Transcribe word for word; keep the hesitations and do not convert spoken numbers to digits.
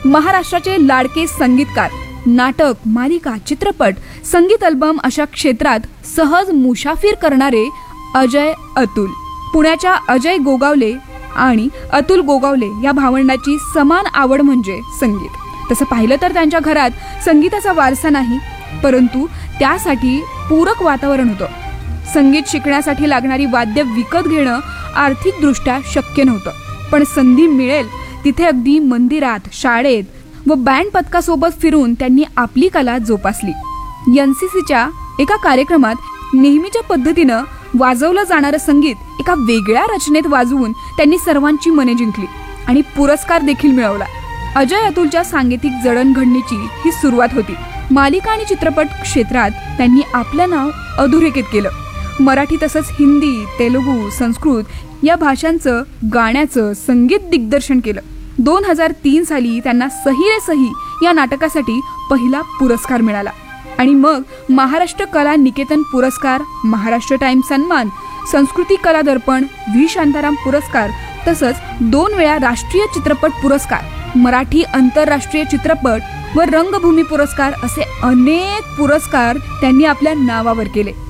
महाराष्ट्राचे लाडके संगीतकार, नाटक, मालिका, चित्रपट, संगीत अल्बम अशा क्षेत्रात सहज मुसाफिर करणारे अजय अतुल. पुण्याच्या अजय गोगावले आणि अतुल गोगावले या भावंडाची समान आवड म्हणजे संगीत. तसं पाहिलं तर त्यांच्या घरात संगीताचा वारसा नाही, परंतु त्यासाठी पूरक वातावरण होतं. संगीत शिकण्यासाठी लागणारी वाद्य विकत घेणं आर्थिकदृष्ट्या शक्य नव्हतं, पण संधी मिळेल तिथे अगदी मंदिरात, शाळेत व बँड पथकासोबत फिरून त्यांनी आपली कला जोपासली. एनसीसीच्या एका कार्यक्रमात नेहमीच्या पद्धतीनं वाजवलं जाणारं संगीत एका वेगळ्या रचनेत वाजवून त्यांनी सर्वांची मने जिंकली आणि पुरस्कार देखील मिळवला. अजय अतुलच्या सांगीतिक जडणघडणीची ही सुरुवात होती. मालिका आणि चित्रपट क्षेत्रात त्यांनी आपलं नाव अधोरेखित केलं. मराठी तसंच हिंदी, तेलुगू, संस्कृत या भाषांचं गाण्याचं संगीत दिग्दर्शन केलं. दोन हजार तीन साली त्यांना सही रे सही या नाटकासाठी पहिला पुरस्कार मिळाला आणि मग महाराष्ट्र कला निकेतन पुरस्कार, महाराष्ट्र टाइम्स सन्मान, संस्कृती कला दर्पण, व्ही शांताराम पुरस्कार तसंच दोन वेळा राष्ट्रीय चित्रपट पुरस्कार, मराठी आंतरराष्ट्रीय चित्रपट व रंगभूमी पुरस्कार असे अनेक पुरस्कार त्यांनी आपल्या नावावर केले.